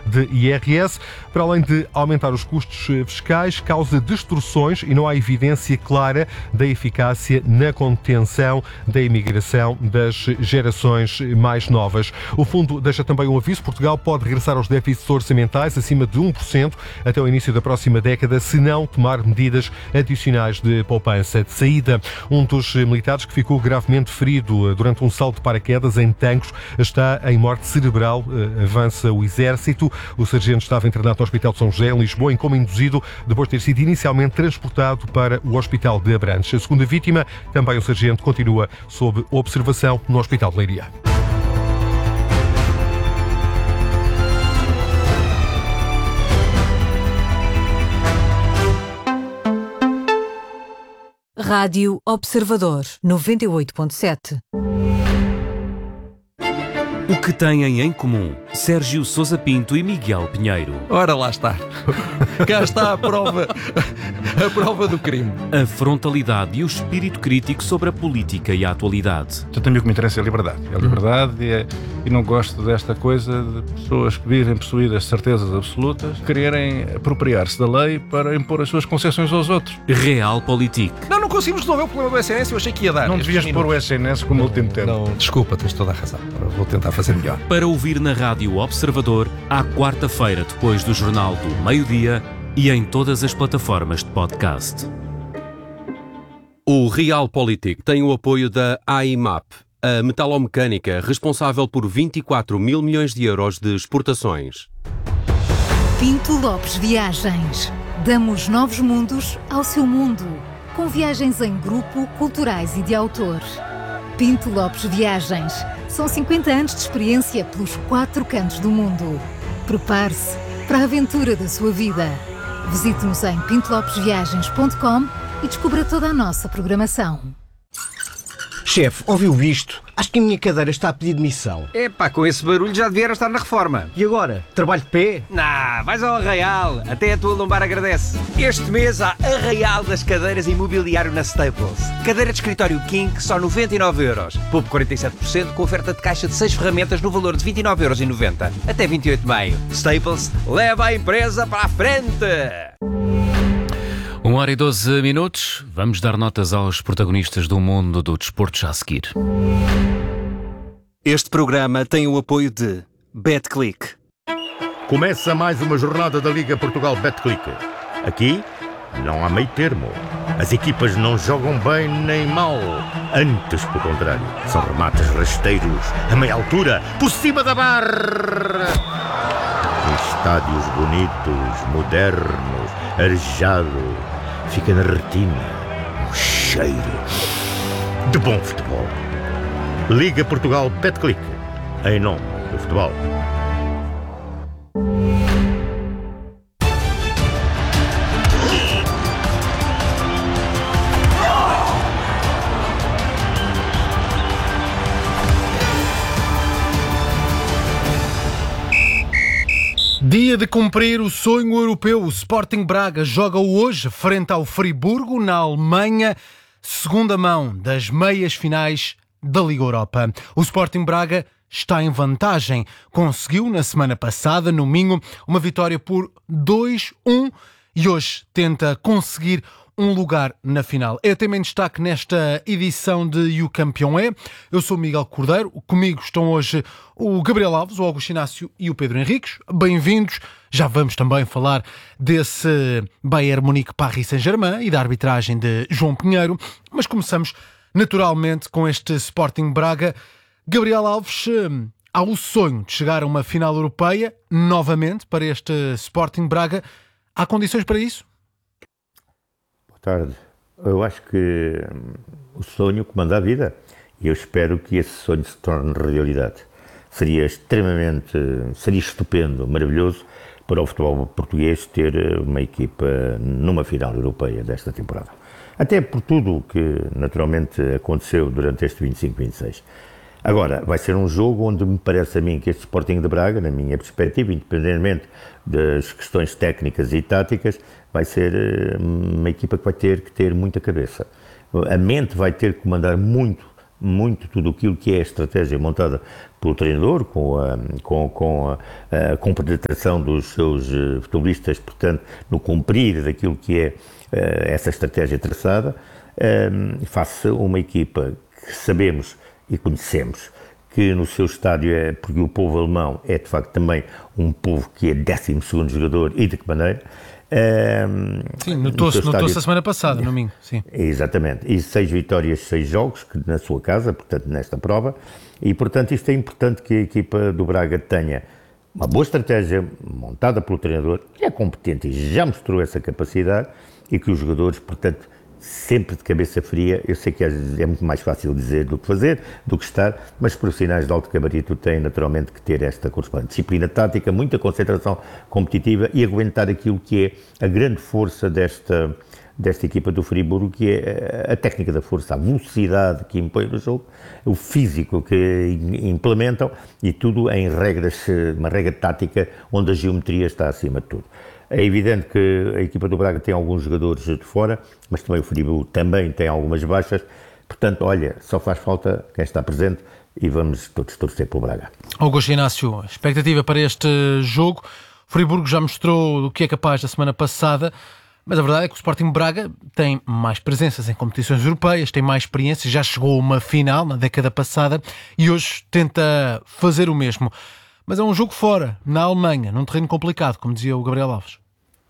de IRS. Para além de aumentar os custos fiscais, causa distorções e não há evidência clara da eficácia na contenção da imigração das gerações mais novas. O fundo deixa também um aviso: Portugal pode regressar aos déficits orçamentais acima de 1% até o início da próxima década, se não tomar medidas adicionais de poupança. De saída, um dos militares que ficou gravemente ferido durante um salto de paraquedas em Tancos está em morte cerebral, avança o Exército. O sargento estava internado no Hospital de São José, em Lisboa, em coma induzido, depois de ter sido inicialmente transportado para o Hospital de Abrantes. A segunda vítima, também o sargento, continua sob observação no Hospital de Leiria. Rádio Observador 98.7. O que têm em comum Sérgio Sousa Pinto e Miguel Pinheiro? Ora, lá está. Cá está a prova do crime. A frontalidade e o espírito crítico sobre a política e a atualidade. Eu também o que me interessa é a liberdade. É a liberdade e não gosto desta coisa de pessoas que vivem possuídas de certezas absolutas, quererem apropriar-se da lei para impor as suas concessões aos outros. Realpolitik. Não conseguimos resolver o problema do SNS, eu achei que ia dar. Não devias pôr o SNS como último tempo. Não, desculpa, tens toda a razão. Vou tentar fazer melhor. Para ouvir na Rádio Observador, à quarta-feira, depois do Jornal do Meio-Dia e em todas as plataformas de podcast. O Realpolitik tem o apoio da AIMAP, a metalomecânica responsável por 24 mil milhões de euros de exportações. Pinto Lopes Viagens. Damos novos mundos ao seu mundo, com viagens em grupo, culturais e de autor. Pinto Lopes Viagens. São 50 anos de experiência pelos 4 cantos do mundo. Prepare-se para a aventura da sua vida. Visite-nos em pintolopesviagens.com e descubra toda a nossa programação. Chefe, ouviu isto? Acho que a minha cadeira está a pedir demissão. Epá, com esse barulho já devia estar na reforma. E agora? Trabalho de pé? Nah, vais ao Arraial. Até a tua lombar agradece. Este mês há Arraial das cadeiras e mobiliário na Staples. Cadeira de escritório King, só 99 euros. Poupe 47% com oferta de caixa de 6 ferramentas no valor de 29,90 euros. Até 28 de maio. Staples, leva a empresa para a frente! 1h12. Vamos dar notas aos protagonistas do mundo do desporto já a seguir. Este programa tem o apoio de BetClick. Começa mais uma jornada da Liga Portugal BetClick. Aqui não há meio termo. As equipas não jogam bem nem mal. Antes, pelo contrário, são remates rasteiros, a meia altura, por cima da barra. Estádios bonitos, modernos, arejado. Fica na retina um cheiro de bom futebol. Liga Portugal BetClick, em nome do futebol. Dia de cumprir o sonho europeu. O Sporting Braga joga hoje frente ao Friburgo, na Alemanha, segunda mão das meias finais da Liga Europa. O Sporting Braga está em vantagem. Conseguiu, na semana passada, no Minho, uma vitória por 2-1 e hoje tenta conseguir um lugar na final. É tema em destaque nesta edição de E o Campeão é. Eu sou Miguel Cordeiro, comigo estão hoje o Gabriel Alves, o Augusto Inácio e o Pedro Henriques. Bem-vindos. Já vamos também falar desse Bayern Munique-Paris Saint-Germain e da arbitragem de João Pinheiro, mas começamos naturalmente com este Sporting Braga. Gabriel Alves, há o sonho de chegar a uma final europeia novamente para este Sporting Braga. Há condições para isso? Tarde. Eu acho que o sonho comanda a vida e eu espero que esse sonho se torne realidade. Seria estupendo, maravilhoso para o futebol português ter uma equipa numa final europeia desta temporada. Até por tudo o que naturalmente aconteceu durante este 25-26. Agora, vai ser um jogo onde me parece a mim que este Sporting de Braga, na minha perspectiva, independentemente das questões técnicas e táticas, vai ser uma equipa que vai ter que ter muita cabeça. A mente vai ter que comandar muito muito tudo aquilo que é a estratégia montada pelo treinador, com a compenetração dos seus futebolistas, portanto, no cumprir daquilo que é essa estratégia traçada, face a uma equipa que sabemos e conhecemos que no seu estádio porque o povo alemão é de facto também um povo que é 12º jogador, e de que maneira. Sim, notou-se a semana passada, no domingo. Sim. Exatamente, e 6 vitórias, 6 jogos na sua casa, portanto, nesta prova, e portanto isto é importante que a equipa do Braga tenha uma boa estratégia montada pelo treinador, que é competente e já mostrou essa capacidade, e que os jogadores, portanto, sempre de cabeça fria. Eu sei que é muito mais fácil dizer do que fazer, do que estar, mas profissionais de alto gabarito têm naturalmente que ter esta correspondente disciplina tática, muita concentração competitiva e aguentar aquilo que é a grande força desta equipa do Friburgo, que é a técnica da força, a velocidade que impõe no jogo, o físico que implementam, e tudo em uma regra tática onde a geometria está acima de tudo. É evidente que a equipa do Braga tem alguns jogadores de fora, mas também o Friburgo também tem algumas baixas. Portanto, olha, só faz falta quem está presente e vamos todos torcer pelo Braga. Augusto Inácio, expectativa para este jogo. O Friburgo já mostrou o que é capaz da semana passada, mas a verdade é que o Sporting Braga tem mais presenças em competições europeias, tem mais experiência, já chegou a uma final na década passada e hoje tenta fazer o mesmo. Mas é um jogo fora, na Alemanha, num terreno complicado, como dizia o Gabriel Alves.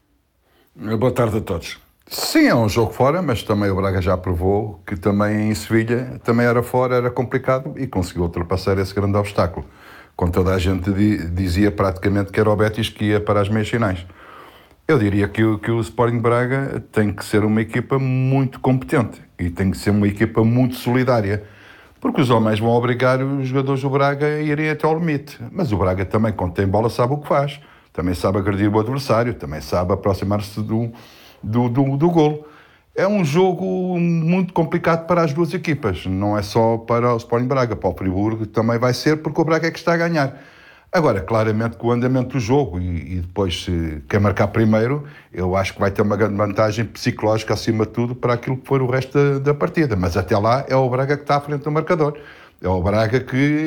Boa tarde a todos. Sim, é um jogo fora, mas também o Braga já provou que também em Sevilha também era fora, era complicado e conseguiu ultrapassar esse grande obstáculo. Com toda a gente dizia praticamente que era o Betis que ia para as meias finais. Eu diria que o Sporting Braga tem que ser uma equipa muito competente e tem que ser uma equipa muito solidária. Porque os homens vão obrigar os jogadores do Braga a irem até ao limite. Mas o Braga também, quando tem bola, sabe o que faz. Também sabe agredir o adversário, também sabe aproximar-se do golo. É um jogo muito complicado para as duas equipas. Não é só para o Sporting Braga, para o Friburgo também vai ser, porque o Braga é que está a ganhar. Agora, claramente, com o andamento do jogo e depois se quer marcar primeiro, eu acho que vai ter uma grande vantagem psicológica acima de tudo para aquilo que for o resto da partida. Mas até lá é o Braga que está à frente do marcador. É o Braga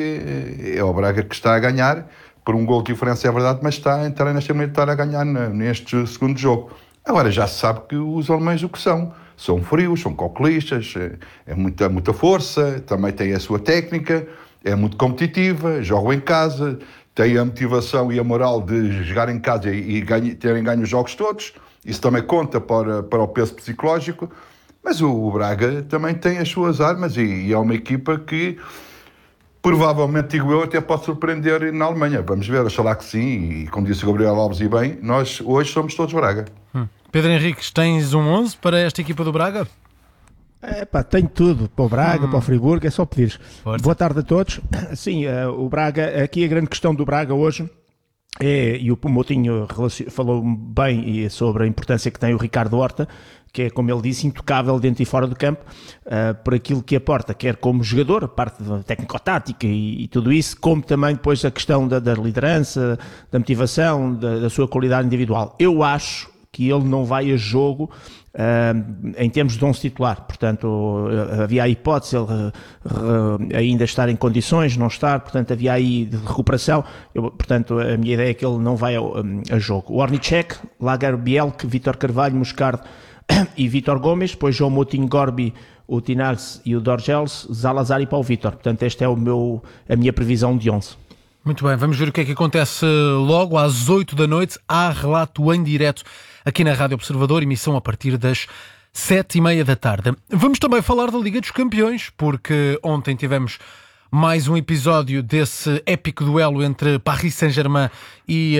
que está a ganhar por um gol de diferença, é verdade, mas está a entrar nesta militar a ganhar neste segundo jogo. Agora já se sabe que os alemães o que são. São frios, são calculistas, é muita força, também tem a sua técnica, é muito competitiva, jogam em casa, têm a motivação e a moral de jogar em casa e terem ganho os jogos todos. Isso também conta para o peso psicológico. Mas o Braga também tem as suas armas e é uma equipa que provavelmente, digo eu, até pode surpreender na Alemanha. Vamos ver, oxalá que sim. E como disse o Gabriel Alves e bem, nós hoje somos todos Braga. Pedro Henriques, tens um 11 para esta equipa do Braga? Tenho tudo para o Braga, para o Friburgo, é só pedir. Força. Boa tarde a todos. Sim, o Braga, aqui a grande questão do Braga hoje e o Moutinho falou bem sobre a importância que tem o Ricardo Horta, que é, como ele disse, intocável dentro e fora do campo, por aquilo que aporta, quer como jogador, a parte da técnico-tática e tudo isso, como também depois a questão da liderança, da motivação, da sua qualidade individual. Eu acho que ele não vai a jogo em termos de 11 titular, portanto havia a hipótese ele ainda estar em condições, não estar, portanto havia aí de recuperação. Portanto a minha ideia é que ele não vai a jogo. O Ornicek, Lager Bielk, Vítor Carvalho, Moscardo e Vítor Gomes, depois João Moutinho, Gorbi, o Tinars e o Dorgels, Zalazar e Paulo Vítor. Portanto esta é a minha previsão de 11. Muito bem, vamos ver o que é que acontece logo às 8 da noite. Há relato em direto aqui na Rádio Observador, emissão a partir das 7h30 da tarde. Vamos também falar da Liga dos Campeões, porque ontem tivemos mais um episódio desse épico duelo entre Paris Saint-Germain e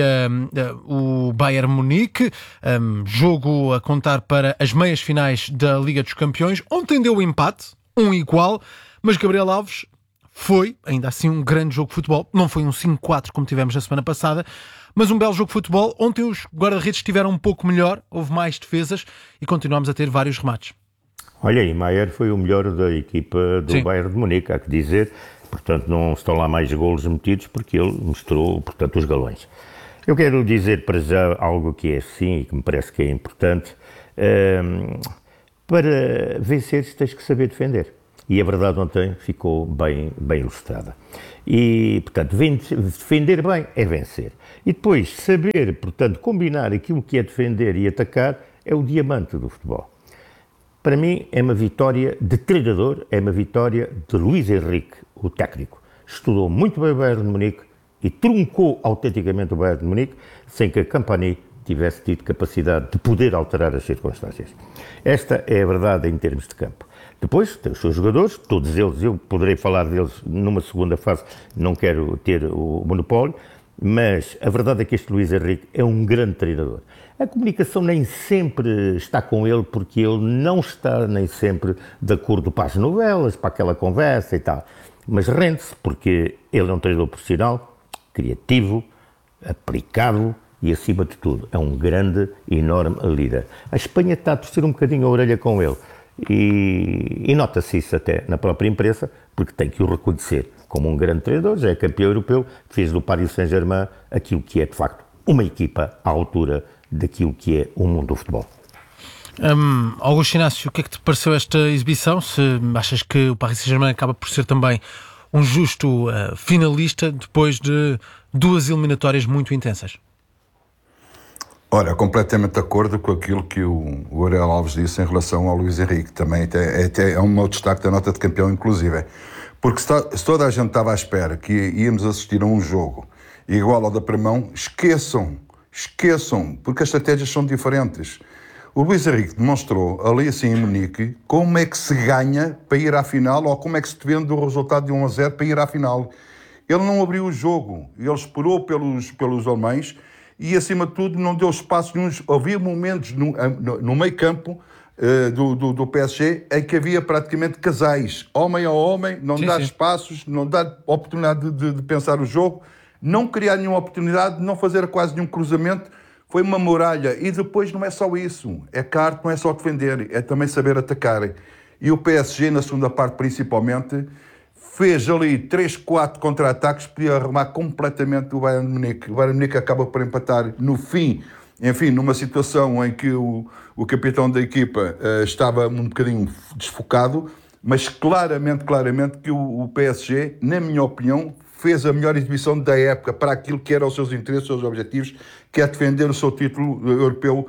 o Bayern Munique, jogo a contar para as meias finais da Liga dos Campeões. Ontem deu empate, 1-1, mas Gabriel Alves, foi, ainda assim, um grande jogo de futebol. Não foi um 5-4 como tivemos na semana passada, mas um belo jogo de futebol. Ontem os guarda-redes estiveram um pouco melhor, houve mais defesas e continuamos a ter vários remates. Olha, e Maier foi o melhor da equipa do Bayern de Munique, há que dizer. Portanto, não estão lá mais golos metidos porque ele mostrou, portanto, os galões. Eu quero dizer para já algo que é assim e que me parece que é importante. Para vencer tens que saber defender. E a verdade ontem ficou bem ilustrada. E, portanto, defender bem é vencer. E depois, saber, portanto, combinar aquilo que é defender e atacar é o diamante do futebol. Para mim, é uma vitória de treinador, é uma vitória de Luís Henrique, o técnico. Estudou muito bem o Bayern de Munique e truncou autenticamente o Bayern de Munique sem que a Kompany tivesse tido capacidade de poder alterar as circunstâncias. Esta é a verdade em termos de campo. Depois, tem os seus jogadores, todos eles, eu poderei falar deles numa segunda fase, não quero ter o monopólio, mas a verdade é que este Luís Henrique é um grande treinador. A comunicação nem sempre está com ele, porque ele não está nem sempre de acordo para as novelas, para aquela conversa e tal, mas rende-se, porque ele é um treinador profissional, criativo, aplicado e, acima de tudo, é um grande, enorme líder. A Espanha está a torcer um bocadinho a orelha com ele. E nota-se isso até na própria imprensa, porque tem que o reconhecer como um grande treinador, já é campeão europeu, fez do Paris Saint-Germain aquilo que é, de facto, uma equipa à altura daquilo que é o mundo do futebol. Augusto Inácio, o que é que te pareceu esta exibição? Se achas que o Paris Saint-Germain acaba por ser também um justo finalista depois de 2 eliminatórias muito intensas? Ora, completamente de acordo com aquilo que o Ariel Alves disse em relação ao Luís Henrique. Também é um meu destaque da nota de campeão, inclusive. Porque se toda a gente estava à espera que íamos assistir a um jogo igual ao da Primão, esqueçam, porque as estratégias são diferentes. O Luís Henrique demonstrou ali assim em Munique como é que se ganha para ir à final, ou como é que se vende o resultado de 1-0 para ir à final. Ele não abriu o jogo, ele esperou pelos alemães e, acima de tudo, não deu espaço nenhum. Havia momentos no meio campo do PSG em que havia praticamente casais, homem a homem, não dá espaços, não dá oportunidade de pensar o jogo, não criar nenhuma oportunidade, não fazer quase nenhum cruzamento. Foi uma muralha. E depois não é só isso, é que a arte não é só defender, é também saber atacar. E o PSG, na segunda parte principalmente, fez ali 3-4 contra-ataques, podia arrumar completamente o Bayern de Munique. O Bayern de Munique acaba por empatar no fim, enfim, numa situação em que o capitão da equipa estava um bocadinho desfocado, mas claramente que o PSG, na minha opinião, fez a melhor exibição da época para aquilo que eram os seus interesses, os seus objetivos, que é defender o seu título europeu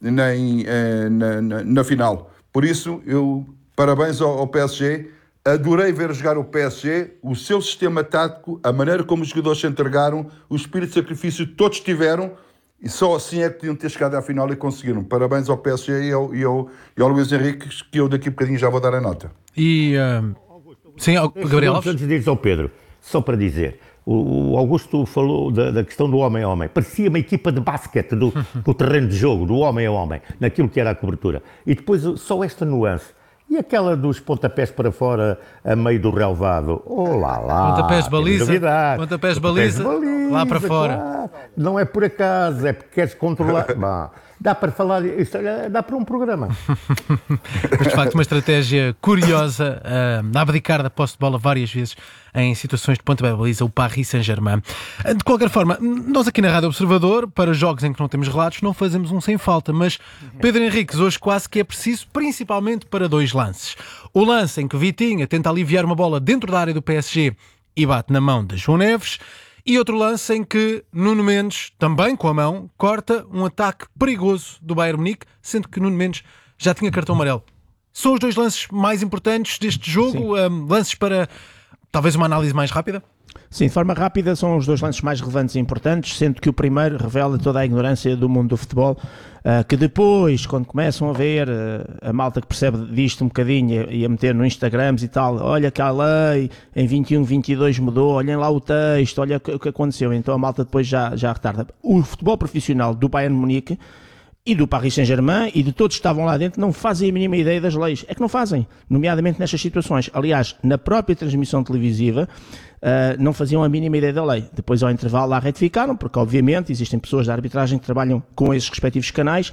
na final. Por isso, parabéns ao PSG. Adorei ver jogar o PSG, o seu sistema tático, a maneira como os jogadores se entregaram, o espírito de sacrifício todos tiveram, e só assim é que podiam ter chegado à final e conseguiram. Parabéns ao PSG e ao Luís Henrique, que eu daqui a bocadinho já vou dar a nota. Sim, Gabriel Alves? Antes de dizer ao Pedro, só para dizer, o Augusto falou da questão do homem a homem. Parecia uma equipa de basquete, do terreno de jogo, do homem a homem, naquilo que era a cobertura. E depois só esta nuance. E aquela dos pontapés para fora a meio do relvado? Lá. Pontapés de baliza, lá para fora. Claro. Não é por acaso, é porque queres controlar. Dá para falar, dá para um programa. Mas de facto uma estratégia curiosa, a abdicar da posse de bola várias vezes em situações de pontapé de baliza, o Paris Saint-Germain. De qualquer forma, nós aqui na Rádio Observador, para jogos em que não temos relatos, não fazemos um sem falta, mas Pedro Henriques hoje quase que é preciso, principalmente para 2 lances. O lance em que Vitinha tenta aliviar uma bola dentro da área do PSG e bate na mão de João Neves, e outro lance em que Nuno Mendes, também com a mão, corta um ataque perigoso do Bayern Munique, sendo que Nuno Mendes já tinha cartão amarelo. São os 2 lances mais importantes deste jogo, lances para talvez uma análise mais rápida? Sim, de forma rápida são os 2 lances mais relevantes e importantes, sendo que o primeiro revela toda a ignorância do mundo do futebol, que depois, quando começam a ver a malta que percebe disto um bocadinho e a meter no Instagrams e tal, olha que a lei em 21, 22 mudou, olhem lá o texto, olha o que aconteceu, então a malta depois já retarda. O futebol profissional do Bayern de Munique e do Paris Saint-Germain e de todos que estavam lá dentro não fazem a mínima ideia das leis. É que não fazem, nomeadamente nestas situações. Aliás, na própria transmissão televisiva, não faziam a mínima ideia da lei. Depois, ao intervalo, lá retificaram, porque obviamente existem pessoas da arbitragem que trabalham com esses respectivos canais,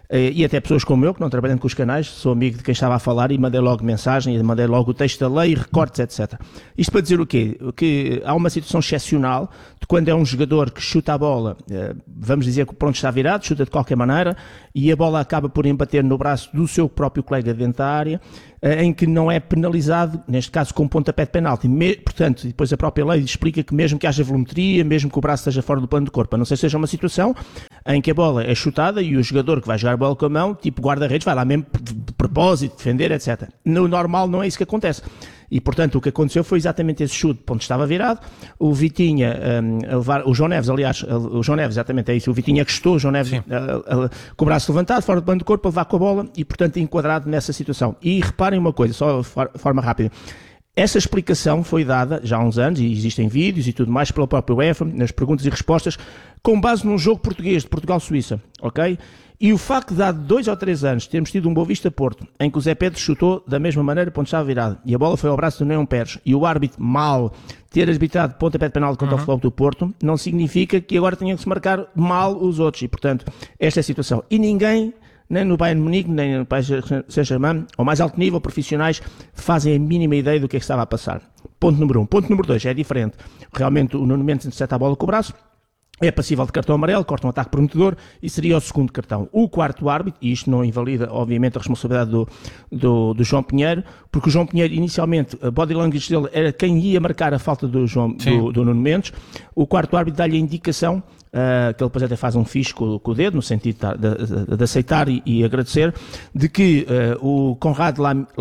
e até pessoas como eu, que não trabalham com os canais, sou amigo de quem estava a falar e mandei logo mensagem, e mandei logo o texto da lei, recortes, etc. Isto para dizer o quê? Que há uma situação excepcional de quando é um jogador que chuta a bola, vamos dizer que pronto está virado, chuta de qualquer maneira, e a bola acaba por embater no braço do seu próprio colega dentro da área, em que não é penalizado, neste caso com pontapé de penalti. Portanto, depois a própria lei explica que mesmo que haja volumetria, mesmo que o braço esteja fora do plano de corpo, a não ser que seja uma situação em que a bola é chutada e o jogador que vai jogar a bola com a mão, tipo guarda-redes, vai lá mesmo de propósito, defender, etc. No normal não é isso que acontece. E, portanto, o que aconteceu foi exatamente esse chute, ponto estava virado, o Vitinha a levar, o João Neves, exatamente é isso, o Vitinha que chutou, o João Neves com o braço levantado, fora do plano de corpo, a levar com a bola e, portanto, enquadrado nessa situação. E reparem uma coisa, só de forma rápida, essa explicação foi dada já há uns anos, e existem vídeos e tudo mais, pela própria UEFA, nas perguntas e respostas, com base num jogo português, de Portugal-Suíça, ok? E o facto de há 2 ou 3 anos termos tido um Boa Vista-Porto, em que o Zé Pedro chutou da mesma maneira, ponto estava virado, e a bola foi ao braço do Neon Pérez, e o árbitro mal ter arbitrado pontapé de penalti contra o Futebol do Porto, não significa que agora tenham que se marcar mal os outros, e portanto, esta é a situação. E ninguém, nem no Bayern Munique, nem no Paris Saint-Germain, ao mais alto nível, profissionais, fazem a mínima ideia do que é que estava a passar. Ponto número 1. Ponto número 2, é diferente. Realmente o Nuno Mendes intercepta a bola com o braço, é passível de cartão amarelo, corta um ataque prometedor e seria o segundo cartão. O quarto árbitro, e isto não invalida, obviamente, a responsabilidade do João Pinheiro, porque o João Pinheiro, inicialmente, a body language dele era quem ia marcar a falta do Nuno Mendes. O quarto árbitro dá-lhe a indicação, que ele depois até faz um fixe com o dedo, no sentido de aceitar e agradecer, de que o Conrad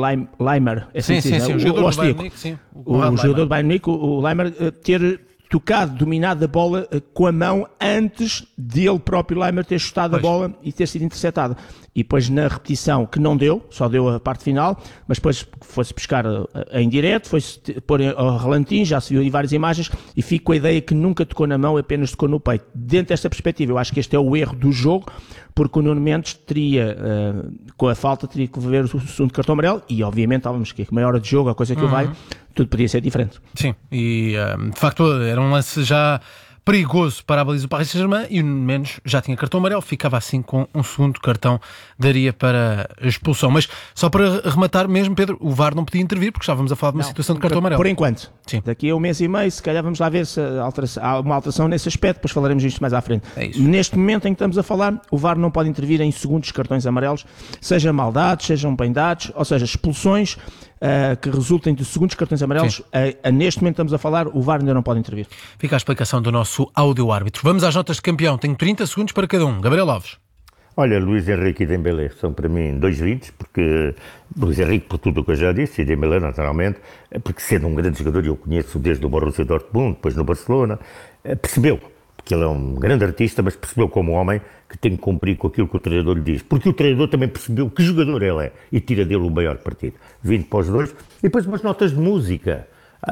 Leimer, o jogador do Bayern Munique, o jogador do Bayern Munique, o Leimer, ter tocado, dominado a bola com a mão antes de ele próprio, Leimer, ter chutado a bola e ter sido interceptado. E depois na repetição, que não deu, só deu a parte final, mas depois foi-se buscar em direto, foi-se pôr ao relantinho, já se viu em várias imagens, e fico com a ideia que nunca tocou na mão, apenas tocou no peito. Dentro desta perspectiva, eu acho que este é o erro do jogo, porque o Nuno Mendes teria, com a falta, teria que ver o segundo cartão amarelo, e obviamente, estávamos que a meia hora de jogo, a coisa que vai, tudo podia ser diferente. Sim, e de facto era um lance já perigoso para a baliza do Paris Saint-Germain e o Nuno Mendes já tinha cartão amarelo, ficava assim com um segundo cartão, daria para a expulsão. Mas só para rematar mesmo, Pedro, o VAR não podia intervir porque estávamos a falar de uma situação de cartão amarelo. Por enquanto. Sim. Daqui a 1 mês e meio, se calhar vamos lá ver se há uma alteração nesse aspecto, depois falaremos disto mais à frente. É isso. Neste momento em que estamos a falar, o VAR não pode intervir em segundos cartões amarelos, sejam mal dados, sejam bem dados, ou seja, expulsões que resultem de segundos cartões amarelos. Neste momento estamos a falar, o VAR ainda não pode intervir. Fica a explicação do nosso áudio-árbitro. Vamos às notas de campeão. Tenho 30 segundos para cada um. Gabriel Alves. Olha, Luís Henrique e Dembélé são para mim 2 20, porque Luís Henrique por tudo o que eu já disse, e Dembélé naturalmente, porque sendo um grande jogador, eu conheço desde o Borussia Dortmund, depois no Barcelona, percebeu, porque ele é um grande artista, mas percebeu como homem que tem que cumprir com aquilo que o treinador lhe diz, porque o treinador também percebeu que jogador ele é e tira dele o maior partido. 20 para os dois, e depois umas notas de música.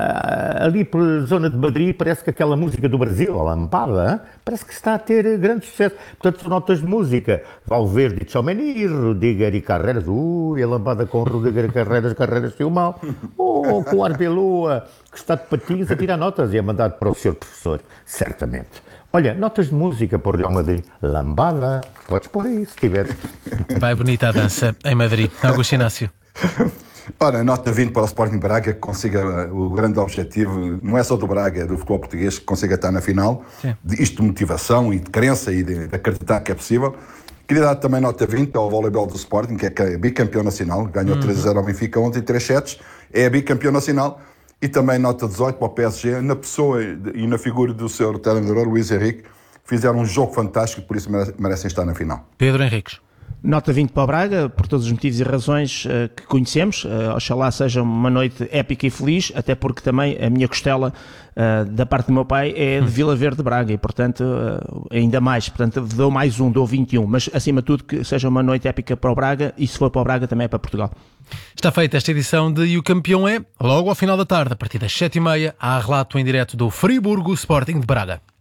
Ali pela zona de Madrid parece que aquela música do Brasil, a lambada, parece que está a ter grande sucesso. Portanto, são notas de música. Valverde, Tchouameni, Rudiger e Carreras. A lambada com Rudiger e Carreras saiu mal. Com o Arbeloa, que está de patinhos a tirar notas e é mandado para o senhor professor, certamente. Olha, notas de música para o Real Madrid. Lambada, podes pôr aí se tiveres. Vai bonita a dança em Madrid. Augusto Inácio. Ora, nota 20 para o Sporting Braga, que consiga o grande objetivo, não é só do Braga, é do futebol português, que consiga estar na final. Isto de motivação e de crença e de acreditar que é possível. Queria dar também nota 20 ao voleibol do Sporting, que é bicampeão nacional, ganhou 3-0 ao Benfica ontem, 3 sets, é bicampeão nacional. E também nota 18 para o PSG, na pessoa e na figura do seu treinador, Luís Henrique, fizeram um jogo fantástico, por isso merecem estar na final. Pedro Henriques. Nota 20 para o Braga, por todos os motivos e razões que conhecemos. Oxalá seja uma noite épica e feliz, até porque também a minha costela, da parte do meu pai, é de Vila Verde de Braga e, portanto, ainda mais. Portanto, dou mais um, dou 21. Mas, acima de tudo, que seja uma noite épica para o Braga e, se for para o Braga, também é para Portugal. Está feita esta edição de E o Campeão é, logo ao final da tarde, a partir das 7h30, há relato em direto do Friburgo Sporting de Braga.